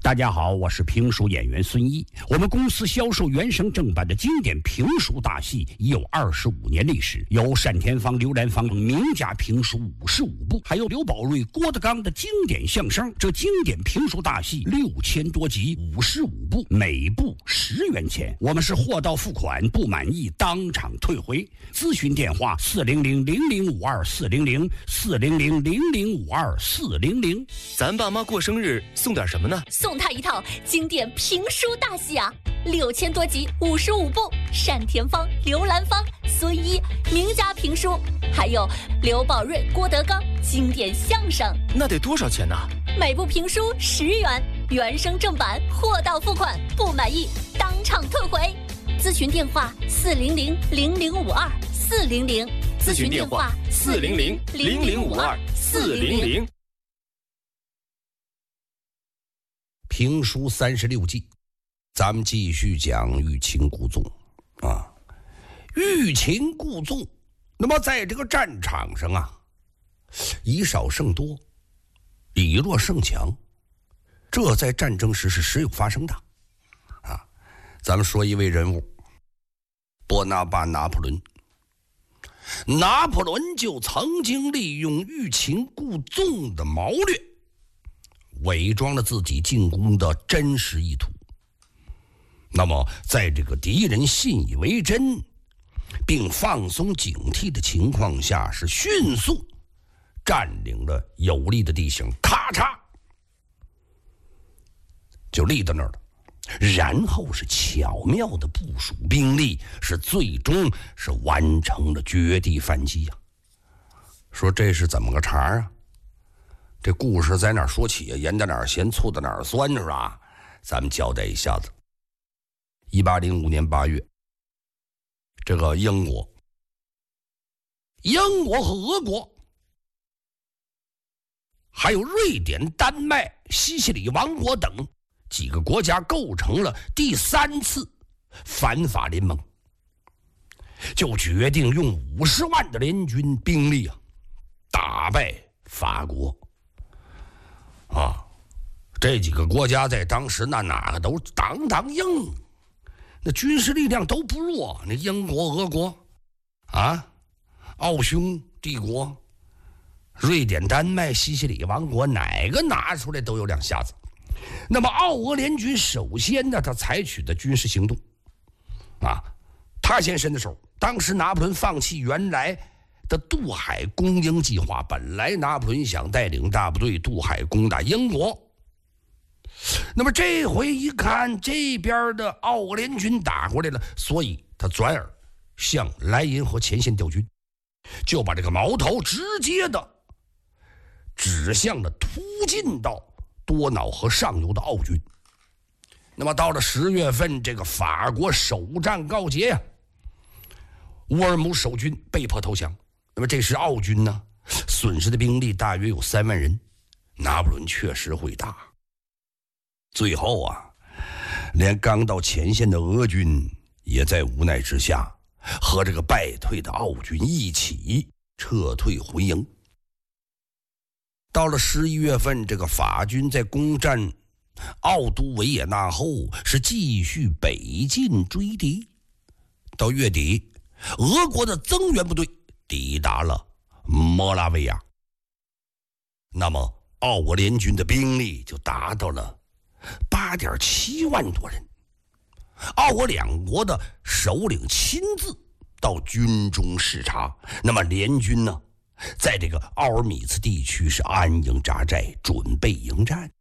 大家好，我是评书演员孙一。我们公司销售原声正版的经典评书大戏已有25年历史，有单田芳、刘兰芳等名家评书55部，还有刘宝瑞、郭德纲的经典相声。这经典评书大戏6000多集，55部，每部10元钱。我们是货到付款，不满意当场退回。咨询电话400-0052-400，400-0052-400。 咱爸妈过生日送点什么呢？ 送他一套经典评书大戏啊，6000多集，55部，单田芳、刘兰芳、孙一名家评书，还有刘宝瑞、郭德纲经典相声。 那得多少钱呢？ 每部评书10元，原声正版，货到付款，不满意当场退回。咨询电话400-0052-400， 咨询电话400-0052-400。 评书36季，咱们继续讲欲擒故纵啊。欲擒故纵，那么在这个战场上啊，以少胜多，以弱胜强，这在战争时是时有发生的啊。咱们说一位人物，波拿巴拿破仑。拿破仑就曾经利用欲擒故纵的谋略，伪装了自己进攻的真实意图。那么在这个敌人信以为真并放松警惕的情况下，是迅速占领了有利的地形，咔嚓就立到那儿了。然后是巧妙的部署兵力，是最终是完成了绝地反击啊。说这是怎么个茬啊？这故事在哪儿说起啊？盐在哪儿咸，醋在哪儿酸，是吧？咱们交代一下子。1805年8月，这个英国和俄国，还有瑞典、丹麦、西西里王国等几个国家构成了第3次反法联盟，就决定用50万的联军兵力啊，打败法国。这几个国家在当时那哪个都当当硬，那军事力量都不弱。那英国、俄国奥匈帝国、瑞典、丹麦、西西里王国，哪个拿出来都有2下子。那么奥俄联军首先呢，他采取的军事行动他先伸的手。当时拿破仑放弃原来的渡海攻英计划，本来拿破仑想带领大部队渡海攻打英国，那么这回一看这边的奥俄联军打过来了，所以他转而向莱茵河前线调军，就把这个矛头直接的指向了突进到多瑙河上游的奥军。那么到了10月份，这个法国首战告捷呀，乌尔姆守军被迫投降。那么这时奥军呢，损失的兵力大约有3万人，拿破仑确实会打。最后连刚到前线的俄军也在无奈之下和这个败退的奥军一起撤退回营。到了11月份，这个法军在攻占奥都维也纳后是继续北进追敌。到月底，俄国的增援部队抵达了摩拉维亚，那么奥俄联军的兵力就达到了8.7万多人。奥俄两国的首领亲自到军中视察，那么联军呢，在这个奥尔米茨地区是安营扎寨，准备迎战。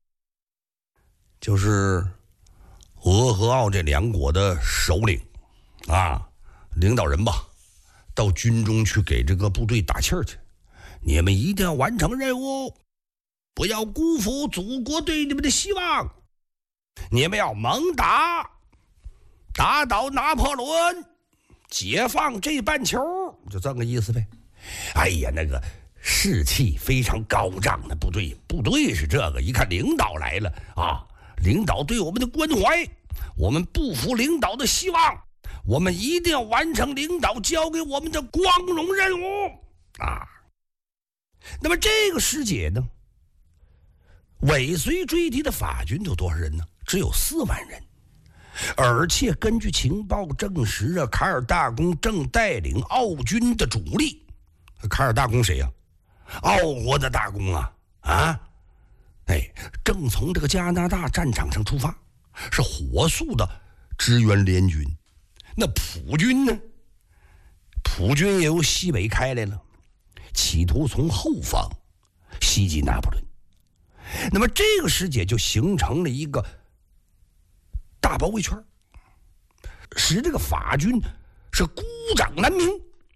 就是俄和奥这2国的首领领导人吧，到军中去给这个部队打气儿去。你们一定要完成任务，不要辜负祖国对你们的希望。你们要猛打，打倒拿破仑，解放这半球，就这个意思呗。哎呀，那个士气非常高涨的部队是这个，一看领导来了领导对我们的关怀，我们不负领导的希望，我们一定要完成领导交给我们的光荣任务那么这个时节呢， 尾随追敌的法军有多少人呢？只有4万人。而且根据情报证实啊，卡尔大公正带领奥军的主力。卡尔大公谁呀？奥国的大公啊！正从这个加拿大战场上出发，是火速的支援联军。那普军呢？普军也由西北开来了，企图从后方袭击拿破仑。那么这个时节就形成了一个大包围圈，使这个法军是孤掌难鸣。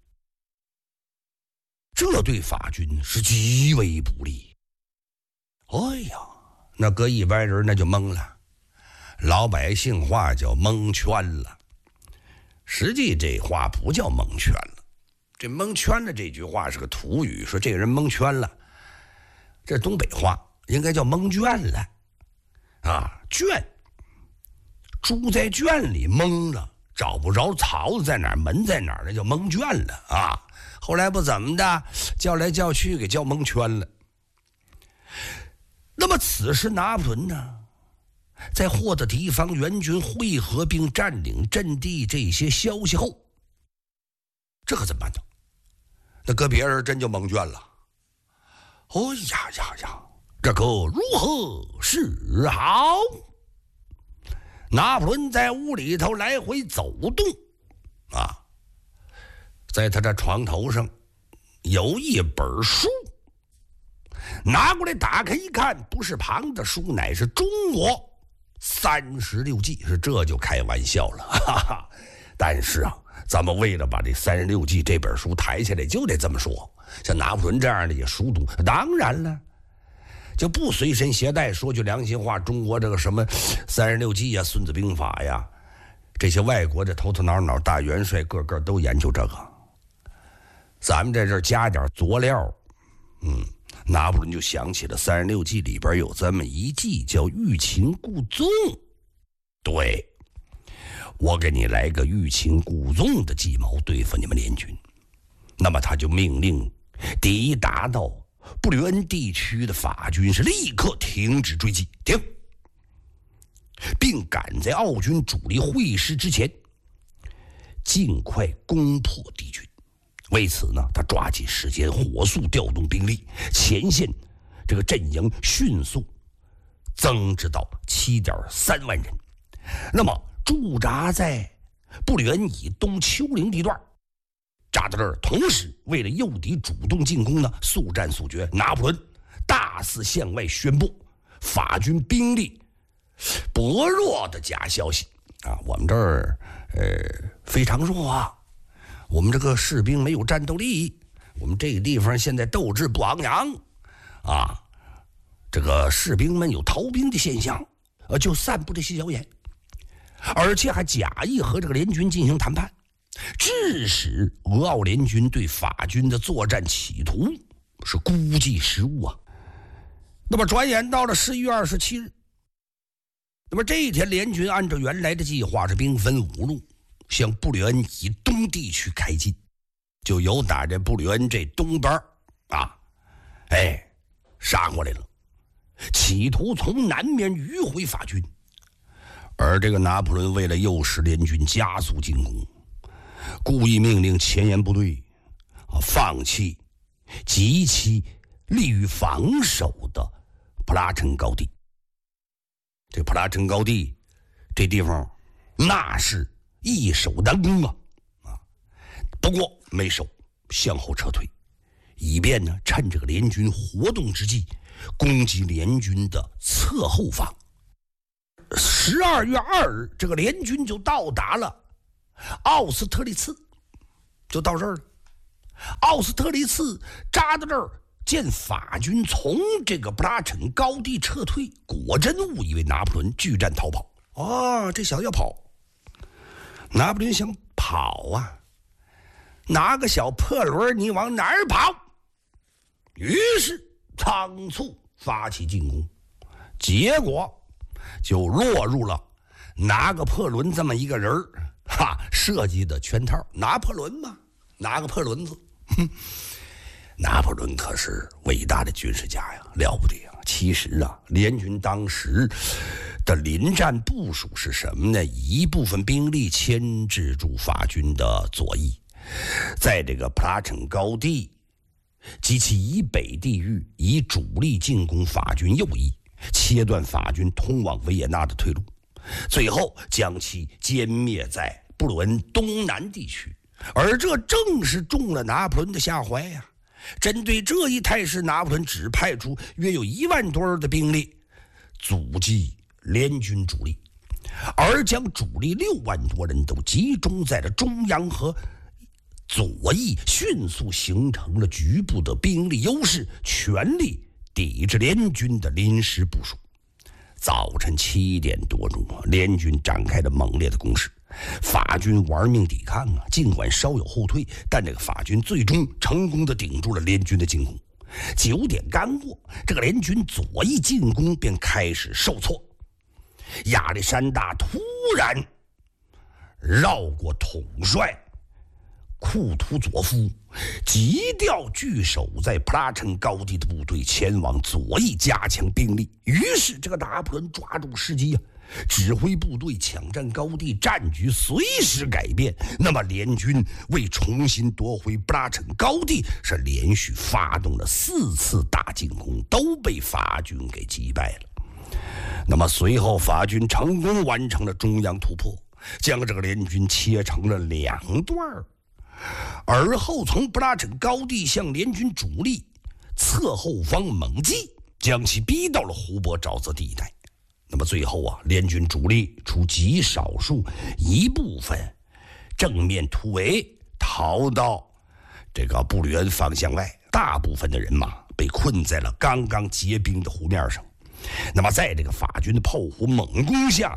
这对法军是极为不利。哎呀，那搁一般人那就懵了，老百姓话叫蒙圈了。实际这话不叫蒙圈了，这蒙圈了这句话是个土语，说这个人蒙圈了，这东北话应该叫蒙圈了圈，猪在圈里蒙了，找不着槽子在哪儿，门在哪儿，那叫蒙圈了后来不怎么的，叫来叫去给叫蒙圈了。那么此时拿破仑呢，在获得敌方援军会合并占领阵地这些消息后，这可怎么办呢？那搁别人真就蒙圈了。这可如何是好？拿破仑在屋里头来回走动在他的床头上有一本书，拿过来打开一看，不是旁的书，乃是中国36计，是这就开玩笑了但是咱们为了把这36计这本书抬起来，就得这么说。像拿破仑这样的也熟读，当然了，就不随身携带。说句良心话，中国这个什么36计呀、孙子兵法呀，这些外国的头头脑脑大元帅个个都研究这个。咱们在这儿加点佐料，拿破仑就想起了36计里边有这么一计叫欲擒故纵。对，我给你来个欲擒故纵的计谋对付你们联军。那么他就命令抵达到布吕恩地区的法军是立刻停止追击，停，并赶在奥军主力会师之前尽快攻破敌军。为此呢，他抓紧时间火速调动兵力，前线这个阵营迅速增至到7.3万人。那么驻扎在布吕恩以东丘陵地段，扎到这儿，同时为了诱敌主动进攻呢，速战速决，拿破仑大肆向外宣布法军兵力薄弱的假消息我们这儿非常弱我们这个士兵没有战斗力，我们这个地方现在斗志不昂扬这个士兵们有逃兵的现象就散布这些谣言，而且还假意和这个联军进行谈判，致使俄奥联军对法军的作战企图是估计失误那么转眼到了11月27日，那么这一天联军按照原来的计划是兵分5路向布吕恩以东地区开进，就由打这布吕恩这东边杀过来了，企图从南面迂回法军。而这个拿破仑为了诱使联军加速进攻，故意命令前沿部队放弃极其利于防守的普拉城高地。这普拉城高地这地方那是易守难攻不过没守，向后撤退，以便呢趁这个联军活动之际攻击联军的侧后方。12月2日，这个联军就到达了奥斯特利茨，就到这儿了。奥斯特利茨扎到这儿，见法军从这个布拉城高地撤退，果真误以为拿破仑拒战逃跑这小子要跑。拿破仑想跑拿个小破轮你往哪儿跑？于是仓促发起进攻，结果就落入了拿个破轮这么一个人设计的圈套。拿破仑嘛，拿个破轮子拿破仑可是伟大的军事家呀，了不得其实啊，联军当时的临战部署是什么呢？一部分兵力牵制住法军的左翼，在这个普拉城高地及其以北地域以主力进攻法军右翼，切断法军通往维也纳的退路，最后将其歼灭在布鲁恩东南地区。而这正是中了拿破仑的下怀呀！针对这一态势，拿破仑只派出约有1万多人的兵力阻击联军主力，而将主力6万多人都集中在了中央和左翼，迅速形成了局部的兵力优势，全力抵制联军的临时部署。早晨7点多钟，联军展开了猛烈的攻势，法军玩命抵抗啊，尽管稍有后退，但这个法军最终成功的顶住了联军的进攻。9点刚过，这个联军左翼进攻便开始受挫。亚历山大突然绕过统帅库图佐夫，急调据守在普拉城高地的部队前往左翼加强兵力。于是这个拿破仑抓住时机啊，指挥部队抢占高地，战局随时改变。那么联军为重新夺回普拉城高地，是连续发动了4次大进攻，都被法军给击败了。那么随后法军成功完成了中央突破，将这个联军切成了2段，而后从普拉城高地向联军主力侧后方猛击，将其逼到了湖泊沼泽地带。那么最后啊，联军主力除极少数一部分正面突围逃到这个布吕恩方向外，大部分的人马被困在了刚刚结冰的湖面上。那么在这个法军的炮火猛攻下，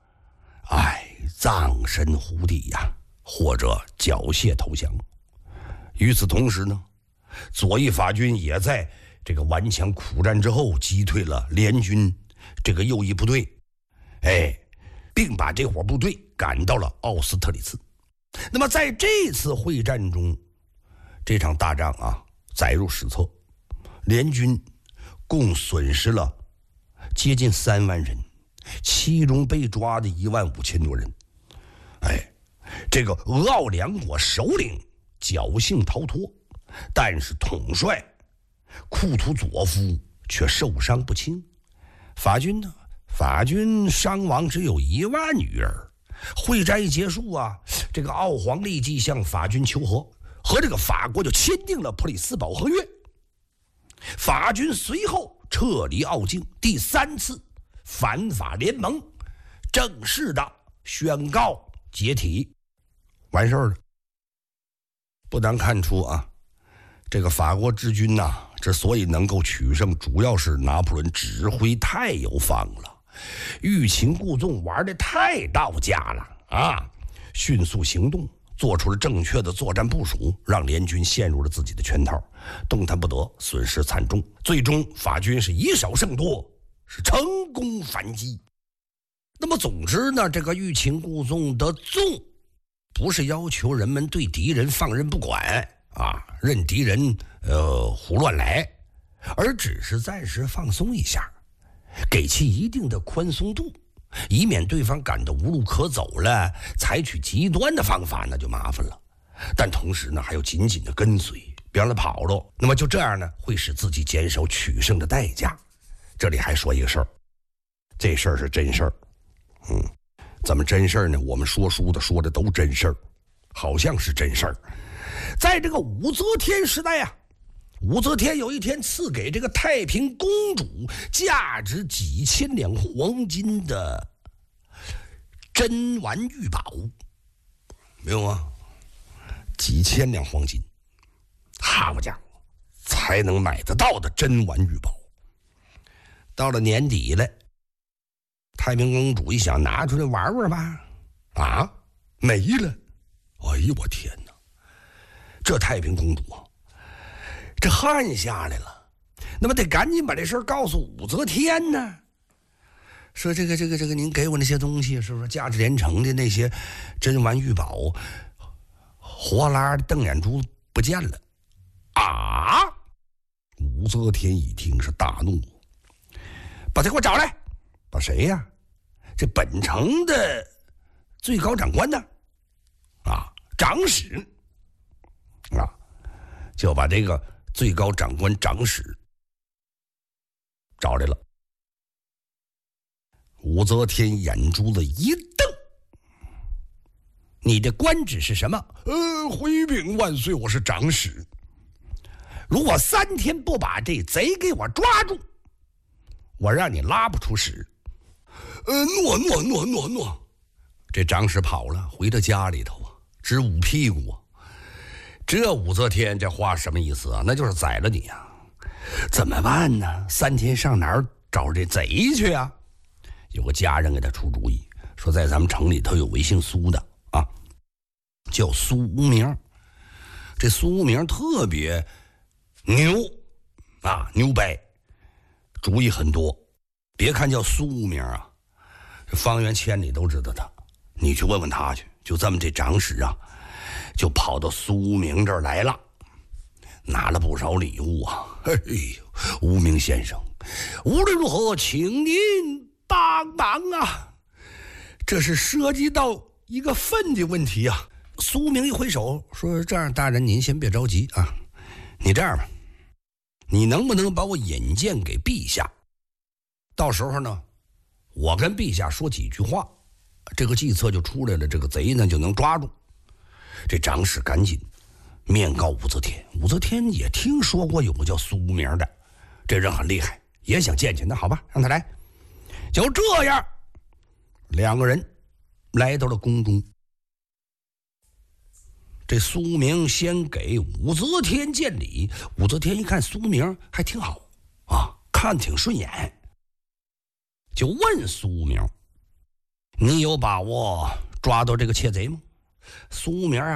葬身湖底呀，或者缴械投降。与此同时呢，左翼法军也在这个顽强苦战之后击退了联军这个右翼部队，并把这伙部队赶到了奥斯特里茨。那么在这次会战中，这场大仗啊载入史册，联军共损失了接近3万人，其中被抓的15000多人。这个俄奥2国首领侥幸逃脱，但是统帅库图佐夫却受伤不轻。法军伤亡只有1万余人。会战一结束啊，这个奥皇立即向法军求和，和这个法国就签订了普里斯堡和约。法军随后撤离奥境，第3次反法联盟正式的宣告解体，完事儿了。不难看出啊，这个法国之军呐，之所以能够取胜，主要是拿破仑指挥太有方了，欲擒故纵玩得太到家了啊！迅速行动，做出了正确的作战部署，让联军陷入了自己的圈套，动弹不得，损失惨重。最终法军是以少胜多，是成功反击。那么总之呢，这个欲擒故纵的纵，不是要求人们对敌人放任不管啊，任敌人胡乱来，而只是暂时放松一下，给其一定的宽松度，以免对方感到无路可走了，采取极端的方法那就麻烦了。但同时呢，还要紧紧的跟随，别让他跑了。那么就这样呢，会使自己减少取胜的代价。这里还说一个事儿，这事儿是真事儿。怎么真事儿呢？我们说书的说的都真事儿，好像是真事儿。在这个武则天时代啊，武则天有一天赐给这个太平公主价值几千两黄金的珍玩玉宝，没有啊？几千两黄金，好家伙，才能买得到的珍玩玉宝。到了年底了，太平公主一想拿出来玩玩吧，啊，没了！哎呦我天哪！这太平公主啊，这汗下来了，那么得赶紧把这事儿告诉武则天呢。说这个您给我那些东西，是不是价值连城的那些珍玩玉宝，火拉的瞪眼珠不见了啊！武则天一听是大怒， 把他给我找来。把谁呀？这本城的最高长官呢？长史就把这个最高长官长史找来了。武则天眼珠子一瞪：“你的官职是什么？”“回禀万岁，我是长史。如果3天不把这贼给我抓住，我让你拉不出屎。”“诺。”这长史跑了，回到家里头直捂屁股。这武则天这话什么意思啊？那就是宰了你啊！怎么办呢？3天上哪儿找这贼去啊？有个家人给他出主意，说在咱们城里头有位姓苏的叫苏无名。这苏无名特别牛牛掰，主意很多。别看叫苏无名这方圆千里都知道他。你去问问他去。就这么这长史就跑到苏无名这儿来了，拿了不少礼物无名先生，无论如何请您帮忙这是涉及到一个粪的问题苏无名一挥手说：“这样，大人您先别着急你这样吧，你能不能把我引荐给陛下？到时候呢，我跟陛下说几句话，这个计策就出来了，这个贼呢就能抓住。”这长史赶紧面告武则天。武则天也听说过有个叫苏无名的，这人很厉害，也想见见。那好吧，让他来。就这样，2个人来到了宫中。这苏无名先给武则天见礼。武则天一看苏无名还挺好看挺顺眼，就问苏无名：“你有把握抓到这个窃贼吗？”苏无名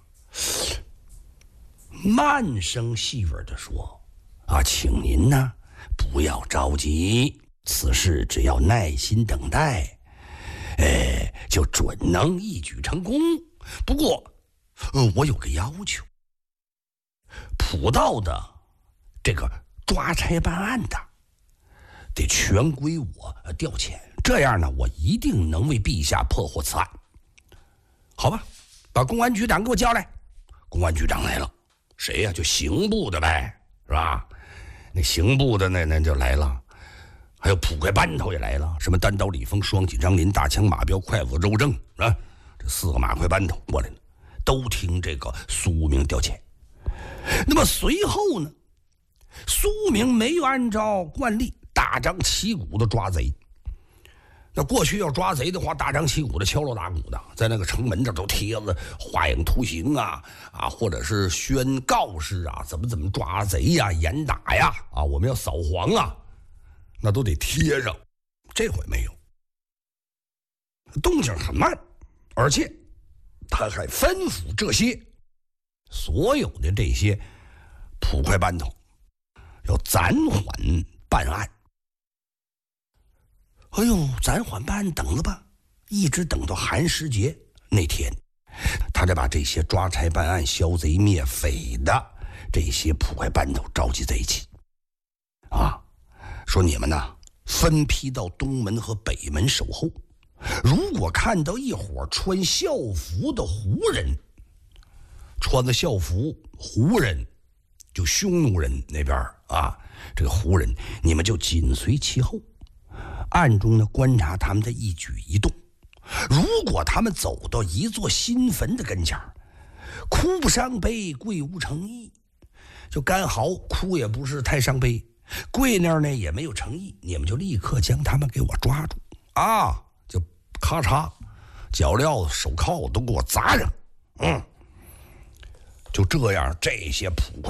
慢声细语地说：“请您呢不要着急，此事只要耐心等待，就准能一举成功。不过，我有个要求，普道的这个抓差办案的，得全归我调遣，这样呢，我一定能为陛下破获此案。好吧，把公安局长给我叫来。”公安局长来了，谁呀？就刑部的呗，是吧？那刑部的那就来了，还有捕快班头也来了，什么单刀李凤、双戟张林、大枪马彪、快斧周正这4个马快班头过来了，都听这个苏无名调遣。那么随后呢，苏无名没有按照惯例大张旗鼓的抓贼。那过去要抓贼的话，大张旗鼓的敲锣打鼓的，在那个城门这都贴了画影图形或者是宣告示怎么抓贼严打我们要扫黄那都得贴上。这回没有，动静很慢，而且他还吩咐这些所有的这些捕快班头要暂缓办案。暂缓办案等了吧，一直等到寒食节那天，他得把这些抓差办案、消贼灭匪的这些捕快班头召集在一起说你们呢分批到东门和北门守候，如果看到一伙穿校服的胡人，穿的校服胡人就匈奴人那边这个胡人，你们就紧随其后，暗中呢观察他们的一举一动。如果他们走到一座新坟的跟前，哭不伤悲，跪无诚意，就刚好哭也不是太伤悲，跪那儿呢也没有诚意，你们就立刻将他们给我抓住就咔嚓脚镣子手铐都给我砸上。就这样，这些捕快